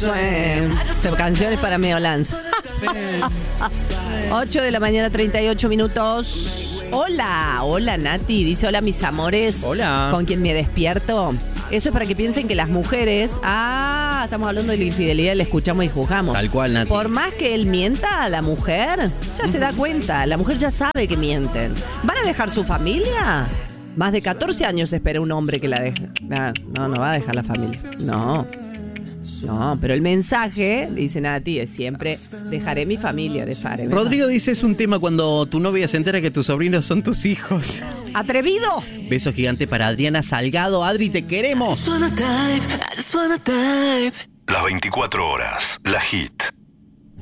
Canciones para Meolans. 8 de la mañana, 38 minutos. Hola Nati, dice hola mis amores. Hola. ¿Con quién me despierto? Eso es para que piensen que las mujeres, estamos hablando de la infidelidad, le escuchamos y juzgamos. Tal cual, Nati. Por más que él mienta, la mujer ya se da cuenta, la mujer ya sabe que mienten. ¿Van a dejar su familia? Más de 14 años espera un hombre que la deje. No va a dejar la familia. No, pero el mensaje, dice Nati, es siempre dejaré mi familia, Rodrigo dice, es un tema cuando tu novia se entera que tus sobrinos son tus hijos. ¡Atrevido! Beso gigante para Adriana Salgado. Adri, te queremos. Las 24 horas, la hit.